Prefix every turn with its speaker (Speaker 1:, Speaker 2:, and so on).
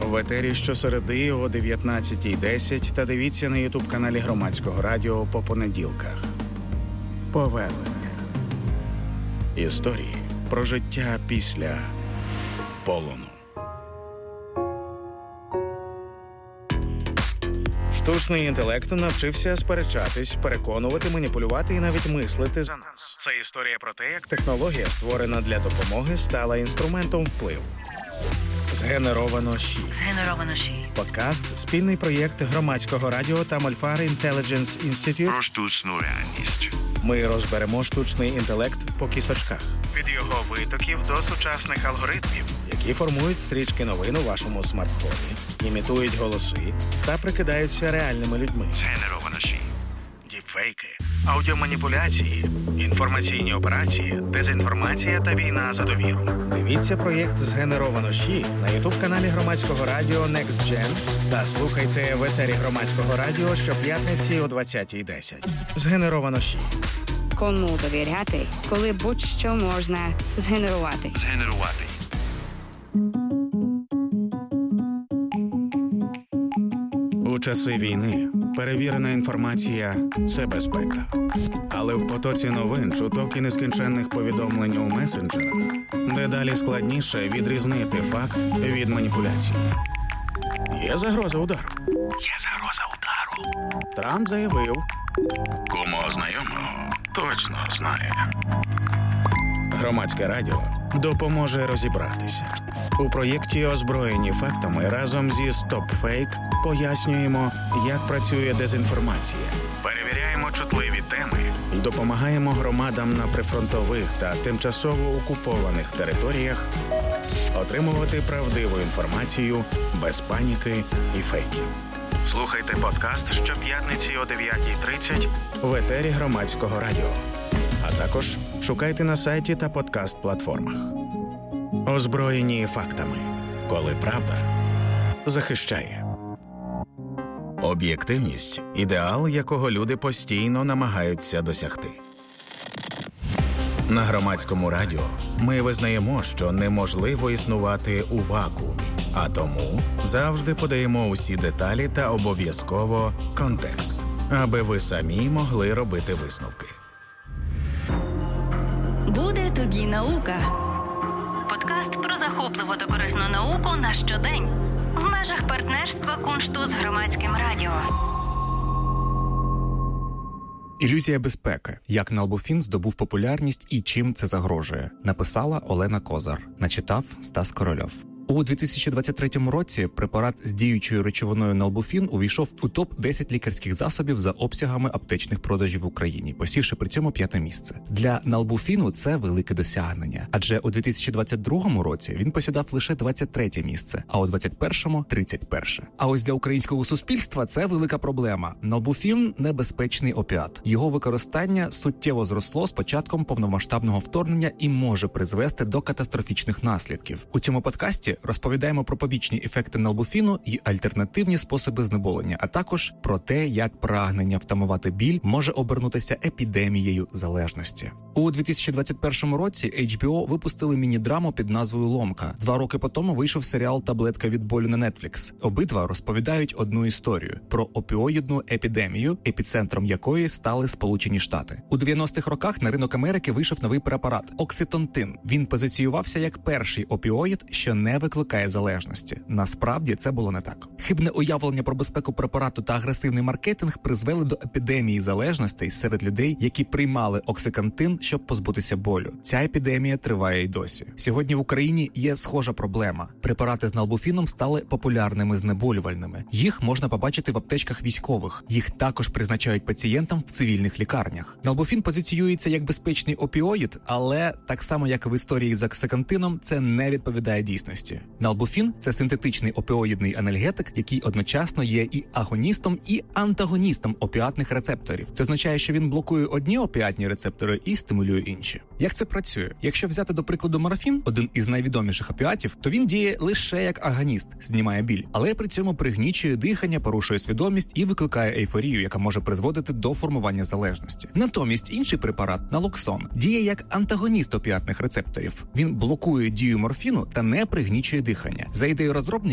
Speaker 1: В етері щосереди о 19:10 та дивіться на ютуб-каналі Громадського радіо по понеділках. Повернення. Історії про життя після полону. Штучний інтелект навчився сперечатись, переконувати, маніпулювати і навіть мислити за нас. Це історія про те, як технологія, створена для допомоги, стала інструментом впливу. Згенеровано ЩІ. Подкаст – спільний проєкт Громадського радіо та Мольфар Intelligence Institute
Speaker 2: про штучну реальність.
Speaker 1: Ми розберемо штучний інтелект по кісточках. Від його витоків до сучасних алгоритмів, які формують стрічки новин у вашому смартфоні, імітують голоси та прикидаються реальними людьми.
Speaker 2: Згенеровано ЩІ.
Speaker 1: Діпфейки, аудіоманіпуляції, інформаційні операції, дезінформація та війна за довіру. Дивіться проєкт «Згенеровано ЩІ» на ютуб-каналі Громадського радіо Next Gen та слухайте в етері Громадського радіо щоп'ятниці о 20:10. «Згенеровано ЩІ».
Speaker 3: Кому довіряти, коли будь-що можна згенерувати.
Speaker 1: У часи війни перевірена інформація – це безпека. Але в потоці новин, чуток і нескінченних повідомлень у месенджерах дедалі складніше відрізнити факт від маніпуляції. Є загроза удару. Трамп заявив.
Speaker 2: Кому знайомого точно знає.
Speaker 1: Громадське радіо допоможе розібратися. У проєкті «Озброєні фактами» разом зі StopFake пояснюємо, як працює дезінформація. Перевіряємо чутливі теми і допомагаємо громадам на прифронтових та тимчасово окупованих територіях отримувати правдиву інформацію без паніки і фейків. Слухайте подкаст щоп'ятниці о 9:30 в етері Громадського радіо. А також шукайте на сайті та подкаст-платформах. Озброєні фактами. Коли правда захищає. Об'єктивність – ідеал, якого люди постійно намагаються досягти. На Громадському радіо ми визнаємо, що неможливо існувати у вакуумі, а тому завжди подаємо усі деталі та обов'язково контекст, аби ви самі могли робити висновки.
Speaker 4: Буде тобі наука. Подкаст про захопливу та корисну науку на щодень. В межах партнерства Куншту з Громадським радіо.
Speaker 5: Ілюзія безпеки. Як налбуфін здобув популярність і чим це загрожує. Написала Олена Козар. Начитав Стас Корольов. У 2023 році препарат з діючою речовиною налбуфін увійшов у топ-10 лікарських засобів за обсягами аптечних продажів в Україні, посівши при цьому 5-те місце. Для налбуфіну це велике досягнення, адже у 2022 році він посідав лише 23-те місце, а у 2021-му – 31-те. А ось для українського суспільства це велика проблема. Налбуфін – небезпечний опіат. Його використання суттєво зросло з початком повномасштабного вторгнення і може призвести до катастрофічних наслідків. У цьому подкасті розповідаємо про побічні ефекти налбуфіну і альтернативні способи знеболення, а також про те, як прагнення втамувати біль може обернутися епідемією залежності. У 2021 році HBO випустили міні-драму під назвою «Ломка». 2 роки по тому вийшов серіал «Таблетка від болю» на Netflix. Обидва розповідають одну історію – про опіоїдну епідемію, епіцентром якої стали Сполучені Штати. У 90-х роках на ринок Америки вийшов новий препарат – окситонтин. Він позиціювався як перший опіоїд, що не викликає залежності. Насправді це було не так. Хибне уявлення про безпеку препарату та агресивний маркетинг призвели до епідемії залежностей серед людей, які приймали оксикантин, щоб позбутися болю. Ця епідемія триває й досі. Сьогодні в Україні є схожа проблема. Препарати з налбуфіном стали популярними знеболювальними. Їх можна побачити в аптечках військових. Їх також призначають пацієнтам в цивільних лікарнях. Налбуфін позиціюється як безпечний опіоїд, але так само, як і в історії з оксикантином, це не відповідає дійсності. Налбуфін – це синтетичний опіоїдний анальгетик, який одночасно є і агоністом, і антагоністом опіатних рецепторів. Це означає, що він блокує одні опіатні рецептори і стимулює інші. Як це працює? Якщо взяти, до прикладу, морфін, один із найвідоміших опіатів, то він діє лише як агоніст, знімає біль, але при цьому пригнічує дихання, порушує свідомість і викликає ейфорію, яка може призводити до формування залежності. Натомість інший препарат, налоксон, діє як антагоніст опіатних рецепторів. Він блокує дію морфіну та не пригнічує дихання. За ідеєю розробників,